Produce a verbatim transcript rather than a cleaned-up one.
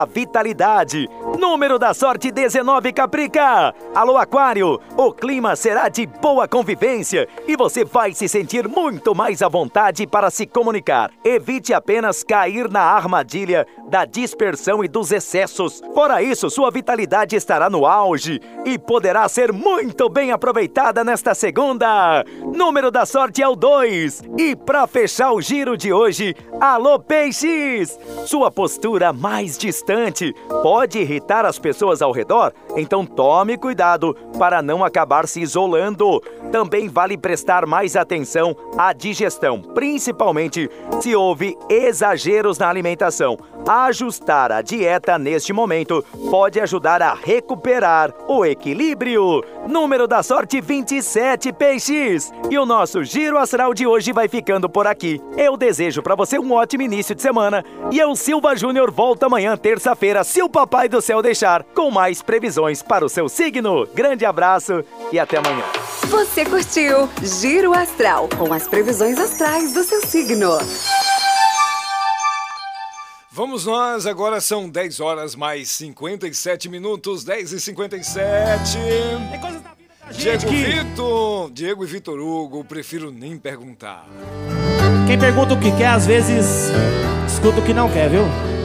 A vitalidade. Número da sorte dezenove, Caprica. Alô, Aquário. O clima será de boa convivência e você vai se sentir muito mais à vontade para se comunicar. Evite apenas cair na armadilha da dispersão e dos excessos. Fora isso, sua vitalidade estará no auge e poderá ser muito bem aproveitada nesta segunda. Número da sorte é o dois. E para fechar o giro de hoje, alô, Peixes. Sua postura mais distante pode irritar as pessoas ao redor, então tome cuidado para não acabar se isolando. Também vale prestar mais atenção à digestão, principalmente se houve exageros na alimentação. Ajustar a dieta neste momento pode ajudar a recuperar o equilíbrio. Número da sorte vinte e sete, Peixes. E o nosso Giro Astral de hoje vai ficando por aqui. Eu desejo para você um ótimo início de semana e eu, Silva Júnior, volto amanhã, terça-feira, se o Papai do Céu deixar, com mais previsões para o seu signo. Grande abraço e até amanhã. Você curtiu Giro Astral, com as previsões astrais do seu signo. Vamos nós, agora são dez horas mais cinquenta e sete minutos, dez e cinquenta e sete. Tem coisas na vida da gente Diego que... Vitor, Diego e Vitor Hugo, prefiro nem perguntar. Quem pergunta o que quer, às vezes escuta o que não quer, viu?